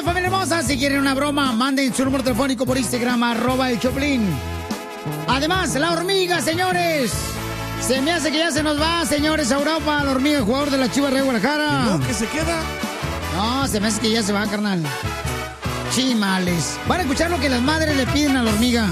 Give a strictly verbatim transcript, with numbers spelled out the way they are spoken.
Oigan, familia hermosa, si quieren una broma, manden su número telefónico por Instagram, arroba el Choplin. Además, la hormiga, señores. Se me hace que ya se nos va, señores, a Europa, la hormiga, jugador de la Chivas de Guadalajara. ¿No? ¿Que se queda? No, se me hace que ya se va, carnal. Chimales. Van a escuchar lo que las madres le piden a la hormiga.